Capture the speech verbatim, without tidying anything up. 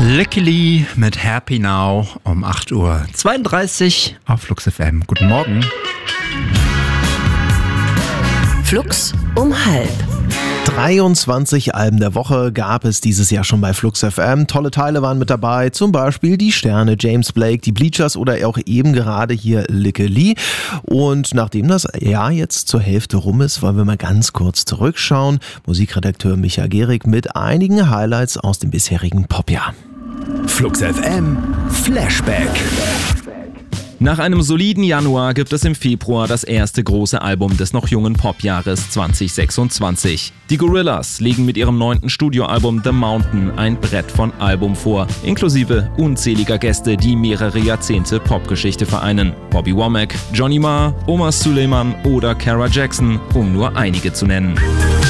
Lickily mit Happy Now um acht Uhr zweiunddreißig auf Flux F M. Guten Morgen. Flux um halb. dreiundzwanzig Alben der Woche gab es dieses Jahr schon bei Flux F M. Tolle Teile waren mit dabei, zum Beispiel die Sterne, James Blake, die Bleachers oder auch eben gerade hier Lickily. Und nachdem das Jahr jetzt zur Hälfte rum ist, wollen wir mal ganz kurz zurückschauen. Musikredakteur Micha Gehrig mit einigen Highlights aus dem bisherigen Popjahr. Flux F M Flashback. Nach einem soliden Januar gibt es im Februar das erste große Album des noch jungen Popjahres zwanzig sechsundzwanzig. Die Gorillaz legen mit ihrem neunten Studioalbum The Mountain ein Brett von Album vor, inklusive unzähliger Gäste, die mehrere Jahrzehnte Popgeschichte vereinen. Bobby Womack, Johnny Marr, Omar Suleiman oder Cara Jackson, um nur einige zu nennen.